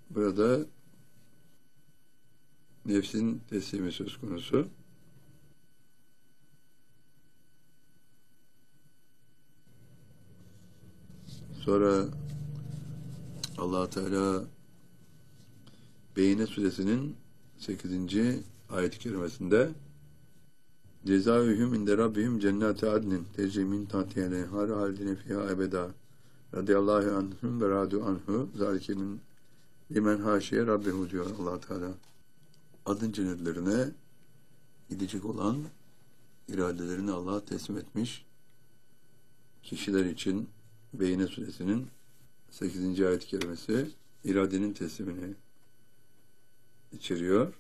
Burada nefsin teslimi söz konusu. Sonra Allah Teala Beyne Suresinin 8. ayet-i kerimesinde Cezaühüm inde rabbihim cennâti adnin tecri min tahtihâ lenhâr hâlidine fîhâ ebedâ radıyallahu anhum ve râdu anhu zâlike min limen hâşiye rabbehu diyor Allah Teala. Adın cennetlerine gidecek olan iradelerini Allah'a teslim etmiş kişiler için Beyne Suresinin 8. ayet-i kerimesi iradenin teslimini içeriyor.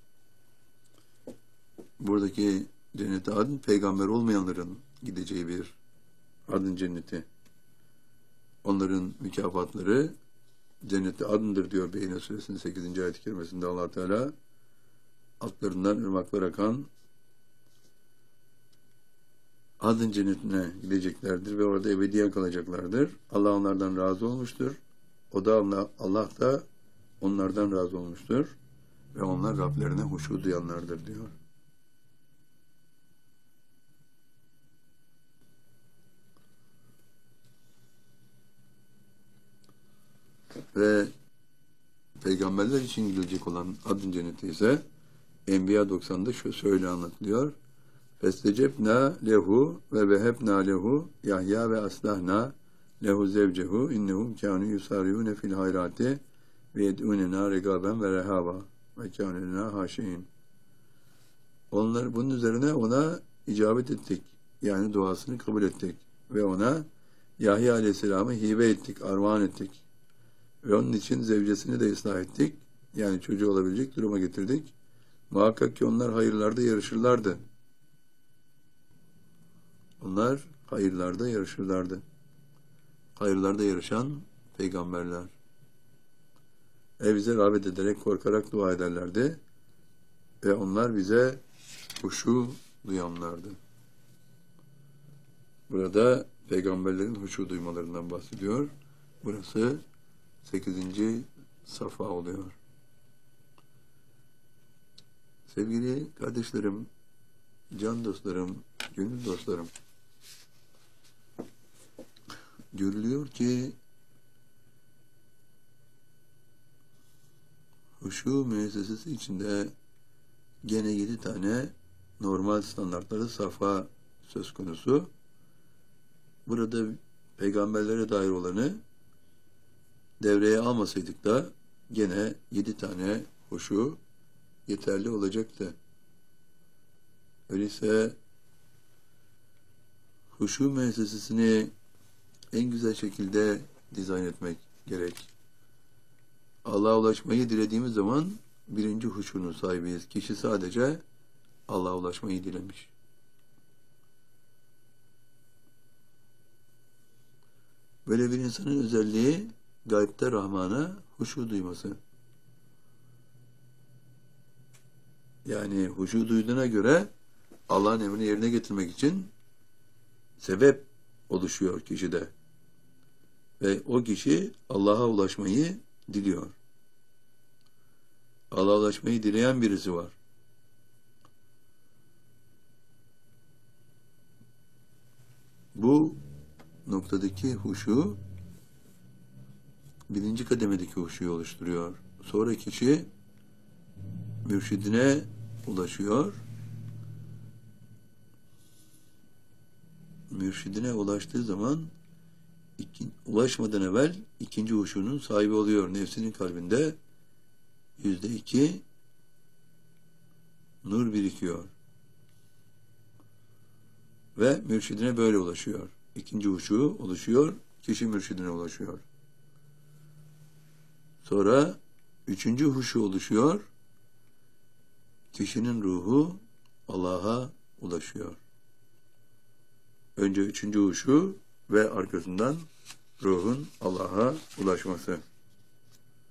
Buradaki cennet-i adın peygamber olmayanların gideceği bir adın cenneti. Onların mükafatları cennet-i adındır diyor Beyne Suresinin 8. ayet-i kerimesinde Allah Teala. Altlarından ırmaklar akan adın cennetine gideceklerdir ve orada ebediyen kalacaklardır. Allah onlardan razı olmuştur. Allah da onlardan razı olmuştur. Ve onlar Rablerine huşu duyanlardır diyor. Ve peygamberler için gidilecek olan adın cenneti ise Enbiya 90'da şöyle anlatılıyor. Festecebna lehu ve vehebna lehu Yahya ve aslahna lehu zevcehu innehum kânû yusâriyûne fil hayrâti ve yed'ûnena regaben ve rehâba ve kânû lenâ hâşiîn. Onlar bunun üzerine ona icabet ettik. Yani duasını kabul ettik. Ve ona Yahya aleyhisselamı hibe ettik, armağan ettik. Ve onun için zevcesini de ıslah ettik. Yani çocuğu olabilecek duruma getirdik. Muhakkak ki onlar hayırlarda yarışırlardı. Onlar hayırlarda yarışırlardı. Hayırlarda yarışan peygamberler. Bize rağbet ederek, korkarak dua ederlerdi. Ve onlar bize huşu duyanlardı. Burada peygamberlerin huşu duymalarından bahsediyor. Burası 8. safa oluyor. Sevgili kardeşlerim, can dostlarım, gönül dostlarım, görülüyor ki huşu müessesesi içinde gene 7 tane normal standartları safa söz konusu. Burada peygamberlere dair olanı devreye almasaydık da gene 7 tane huşu yeterli olacaktı. Öyleyse huşu müessesesini en güzel şekilde dizayn etmek gerek. Allah'a ulaşmayı dilediğimiz zaman birinci huşunun sahibiyiz. Kişi sadece Allah'a ulaşmayı dilemiş. Böyle bir insanın özelliği gaybte Rahman'a huşu duyması. Yani huşu duyduğuna göre Allah'ın emrini yerine getirmek için sebep oluşuyor kişide. Ve o kişi Allah'a ulaşmayı diliyor. Allah'a ulaşmayı dileyen birisi var. Bu noktadaki huşu birinci kademedeki huşuyu oluşturuyor. Sonra kişi mürşidine ulaşıyor. Mürşidine ulaştığı zaman ulaşmadan evvel ikinci huşunun sahibi oluyor. Nefsinin kalbinde %2 nur birikiyor. Ve mürşidine böyle ulaşıyor. İkinci huşu oluşuyor. Kişi mürşidine ulaşıyor. Sonra üçüncü huşu oluşuyor. Kişinin ruhu Allah'a ulaşıyor. Önce üçüncü huşu ve arkasından ruhun Allah'a ulaşması.